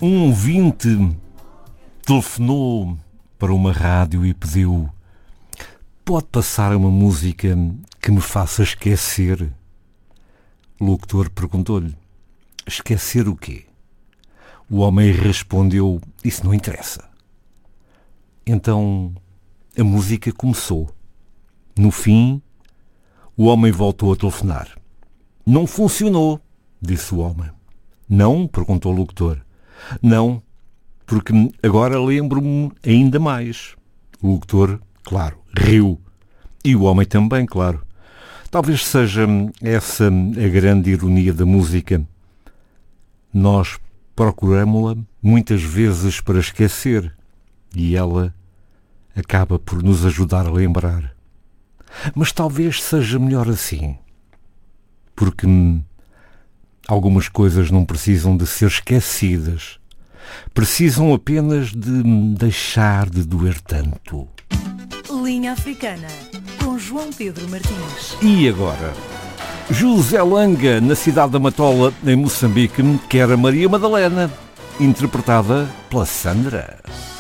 Um ouvinte telefonou para uma rádio e pediu: pode passar uma música que me faça esquecer? O locutor perguntou-lhe: esquecer o quê? O homem respondeu: isso não interessa. Então a música começou. No fim, o homem voltou a telefonar. Não funcionou, disse o homem. Não? Perguntou o locutor. Não, porque agora lembro-me ainda mais. O locutor, claro, riu. E o homem também, claro. Talvez seja essa a grande ironia da música. Nós procuramos-la muitas vezes para esquecer e ela acaba por nos ajudar a lembrar. Mas talvez seja melhor assim, porque algumas coisas não precisam de ser esquecidas, precisam apenas de deixar de doer tanto. Linha Africana, com João Pedro Martins. E agora, José Langa, na cidade da Matola, em Moçambique, quer a Maria Madalena, interpretada pela Sandra.